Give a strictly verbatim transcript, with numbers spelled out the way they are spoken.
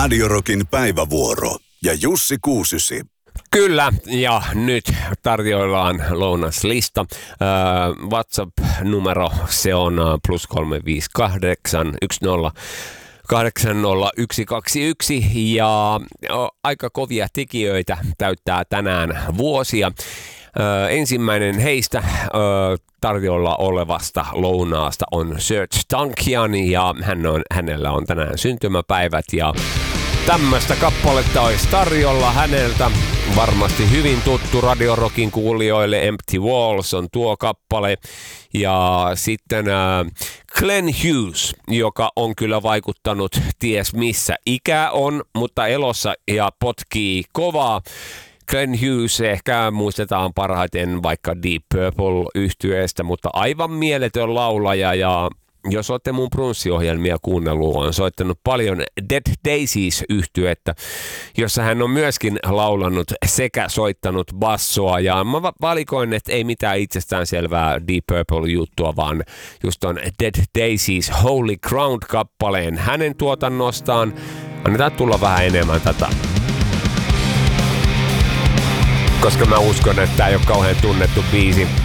Radio Rockin päivävuoro ja Jussi Kuusysi. Kyllä, ja nyt tarjoillaan lounaslista. Äh, WhatsApp-numero, se on plus kolme viisi kahdeksan yksi nolla kahdeksan nolla yksi kaksi yksi, ja aika kovia tekijöitä täyttää tänään vuosia. Ö, ensimmäinen heistä ö, tarjolla olevasta lounaasta on Serge Tankian, ja hän on, hänellä on tänään syntymäpäivät, ja tämmöistä kappaletta olisi tarjolla häneltä. Varmasti hyvin tuttu Radio Rockin kuulijoille, Empty Walls on tuo kappale. Ja sitten äh, Glenn Hughes, joka on kyllä vaikuttanut ties missä ikä on, mutta elossa ja potkii kovaa. Glenn Hughes ehkä muistetaan parhaiten vaikka Deep Purple-yhtyeestä, mutta aivan mieletön laulaja, ja jos olette mun brunssiohjelmia kuunnellut, on soittanut paljon Dead Daisies-yhtyettä, jossa hän on myöskin laulanut sekä soittanut bassoa, ja mä valikoin, että ei mitään itsestäänselvää Deep Purple-juttua, vaan just on Dead Daisies Holy Ground-kappaleen hänen tuotannostaan. Annetaan tulla vähän enemmän tätä, koska mä uskon, että tää ei ole kauhean tunnettu biisi.